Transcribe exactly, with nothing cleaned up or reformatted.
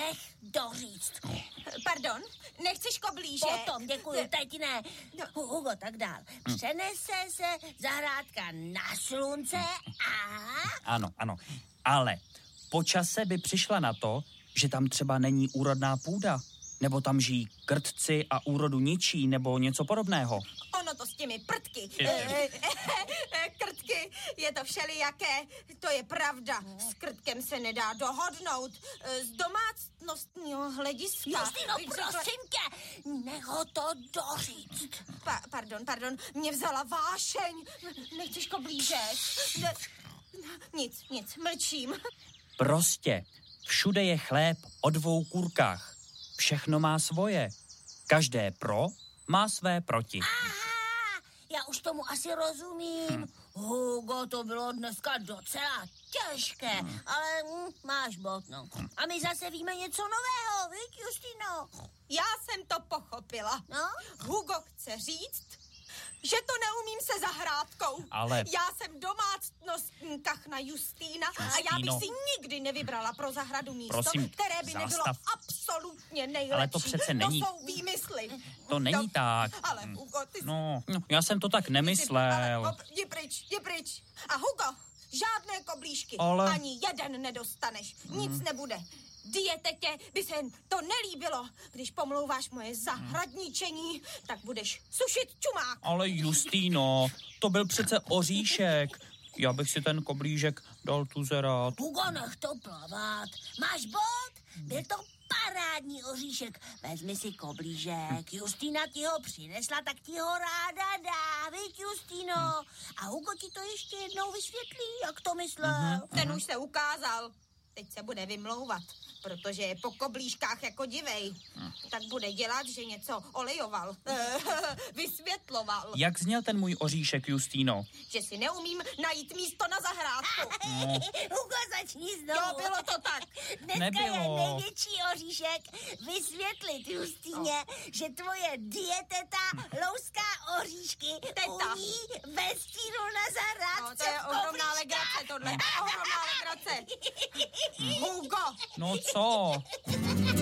nech doříct. Pardon, nechceš koblížek? Potom, děkuju, teď ne. Hugo, tak dál. Přenese se zahrádka na slunce a... Ano, ano, ale po čase by přišla na to, že tam třeba není úrodná půda, nebo tam žijí krtci a úrodu ničí, nebo něco podobného. Ono to s těmi prtky, krtky, je to všelijaké, to je pravda. S krtkem se nedá dohodnout. Z domácnostního hlediska. Justino, prosím tě, nech ho to doříct. Pa, pardon, pardon, mě vzala vášeň. Nechceš koblížek? Ne, nic, nic, mlčím. Prostě všude je chléb o dvou kůrkách. Všechno má svoje. Každé pro má své proti. Aha, já už tomu asi rozumím. Hm. Hugo, to bylo dneska docela těžké, hm. ale hm, máš bod, no. A my zase víme něco nového, viď, Justino? Já jsem to pochopila. No? Hugo chce říct, že to neumím se zahrádkou. Ale... Já jsem domácnostní kachna Justýna Justýno. a já bych si nikdy nevybrala pro zahradu místo, Prosím, které by zastav. nebylo absolutně nejlepší. Ale to přece není... To jsou výmysly. To není no, tak. Ale Hugo, ty... No, no, já jsem to tak nemyslel. Ale, jdi pryč, jdi pryč. A Hugo, žádné koblížky. Ale... Ani jeden nedostaneš. Nic hmm. nebude. Dietetě by se to nelíbilo. Když pomlouváš moje zahradničení, tak budeš sušit čumák. Ale Justýno, to byl přece oříšek. Já bych si ten koblížek dal tuzerát. Hugo, nech to plavat. Máš bod? Byl to parádní oříšek. Vezmi si koblížek. Justýna ti ho přinesla, tak ti ho ráda dá, viď, Justýno? A Hugo ti to ještě jednou vysvětlí, jak to myslel. Uh-huh, Ten uh-huh. už se ukázal. Teď se bude vymlouvat, protože je po koblížkách jako divej. Hmm. Tak bude dělat, že něco olejoval, vysvětloval. Jak zněl ten můj oříšek, Justýno? Že si neumím najít místo na zahrádku. No. Hugo, začni znovu. Jo, bylo to tak. Dneska Nebylo. je největší oříšek vysvětlit Justýně, no. že tvoje dieteta louská oříšky Teta. umí ve stínu na zahrádce. No, to je ohromná legrace tohle. Ohromná legrace. Hugo! No co?